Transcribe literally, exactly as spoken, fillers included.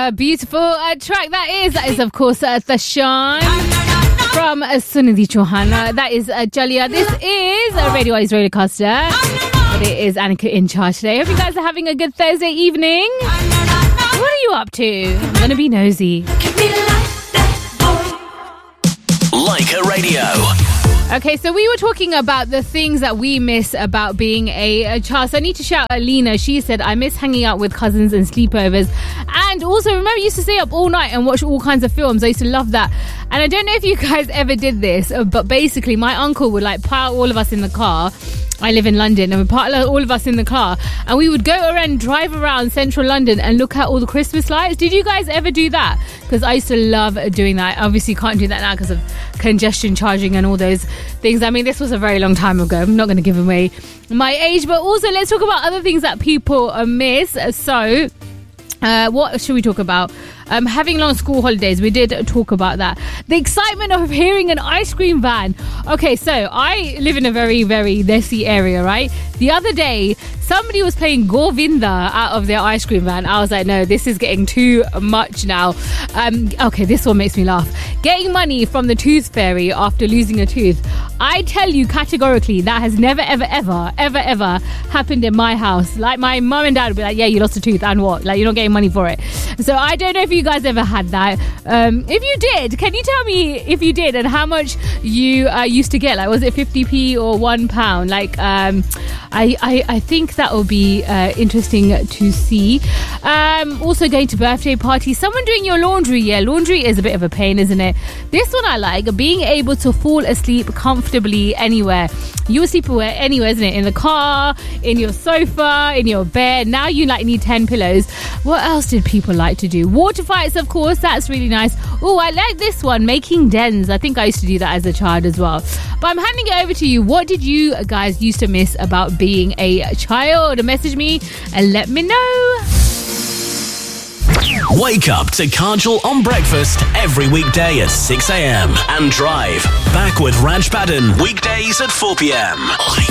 a beautiful uh, track that is. That is, of course, uh, The Shine from uh, Sunidhi Chauhan. Uh, that is uh, Jalia. This is uh, Radio I's Rollercoaster. But it is Annika in charge today. Hope you guys are having a good Thursday evening. What are you up to? I'm going to be nosy. Leica Radio. Okay, so we were talking about the things that we miss about being a, a child. So I need to shout out Alina. She said, I miss hanging out with cousins and sleepovers. And also, remember, I used to stay up all night and watch all kinds of films. I used to love that. And I don't know if you guys ever did this, but basically my uncle would like pile all of us in the car. I live in London, and we pile all of us in the car, and we would go around, drive around central London and look at all the Christmas lights. Did you guys ever do that? Because I used to love doing that. I obviously can't do that now because of congestion charging and all those things. I mean, this was a very long time ago. I'm not going to give away my age, but also let's talk about other things that people miss. So, uh, what should we talk about? Um, having long school holidays, we did talk about that. The excitement of hearing an ice cream van. Okay, so I live in a very, very messy area, right? The other day, somebody was playing Govinda out of their ice cream van. I was like, no, this is getting too much now. Um, okay, this one makes me laugh. Getting money from the tooth fairy after losing a tooth. I tell you categorically, that has never, ever, ever, ever, ever happened in my house. Like, my mum and dad would be like, yeah, you lost a tooth, and what? Like, you're not getting money for it. So I don't know if you guys ever had that. Um, if you did, can you tell me if you did and how much you uh, used to get? Like, was it fifty p or one pound? Like, um, I, I, I think that will be uh, interesting to see. Um, also going to birthday parties. Someone doing your laundry. Yeah, laundry is a bit of a pain, isn't it? This one I like. Being able to fall asleep comfortably anywhere. You will sleep anywhere, isn't it? In the car, in your sofa, in your bed. Now you like need ten pillows. What else did people like to do? Water fights, of course. That's really nice. Oh, I like this one. Making dens. I think I used to do that as a child as well. But I'm handing it over to you. What did you guys used to miss about being a child? Message me and let me know. Wake up to Kajal on breakfast every weekday at six a.m. and drive back with Raj Padden weekdays at four p.m.